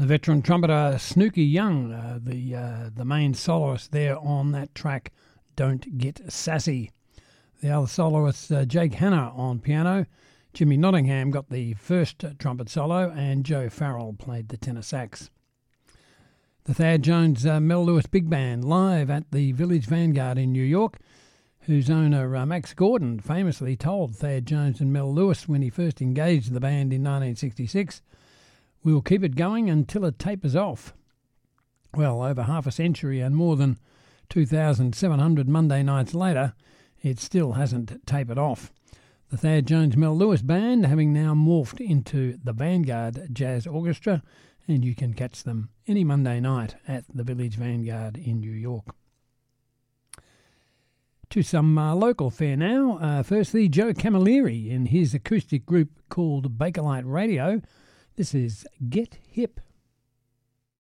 The veteran trumpeter Snooky Young, the main soloist there on that track, Don't Get Sassy. The other soloists, Jake Hanna on piano, Jimmy Nottingham got the first trumpet solo, and Joe Farrell played the tenor sax. The Thad Jones Mel Lewis Big Band live at the Village Vanguard in New York, whose owner Max Gordon famously told Thad Jones and Mel Lewis when he first engaged the band in 1966, "We'll keep it going until it tapers off." Well, over half a century and more than 2,700 Monday nights later, it still hasn't tapered off. The Thad Jones Mel Lewis Band having now morphed into the Vanguard Jazz Orchestra, and you can catch them any Monday night at the Village Vanguard in New York. To some local fare now. Firstly, Joe Camilleri in his acoustic group called Bakelite Radio. This is Get Hip.